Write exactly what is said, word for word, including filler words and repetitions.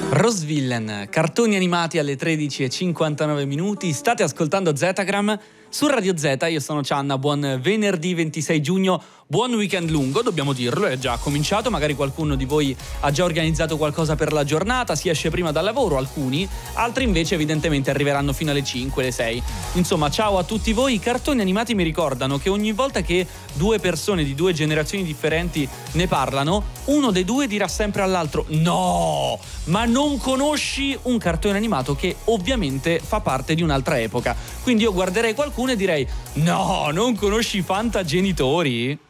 Rosvillain, cartoni animati alle tredici e cinquantanove minuti, state ascoltando Zetagram su Radio Z. Io sono Cianna, buon venerdì ventisei giugno, buon weekend lungo, dobbiamo dirlo, è già cominciato, magari qualcuno di voi ha già organizzato qualcosa per la giornata, si esce prima dal lavoro, alcuni, altri invece evidentemente arriveranno fino alle cinque, alle sei. Insomma, ciao a tutti voi. I cartoni animati mi ricordano che ogni volta che due persone di due generazioni differenti ne parlano, uno dei due dirà sempre all'altro: no, ma non conosci un cartone animato che ovviamente fa parte di un'altra epoca. Quindi io guarderei qualcuno e direi: no, non conosci i Fantagenitori?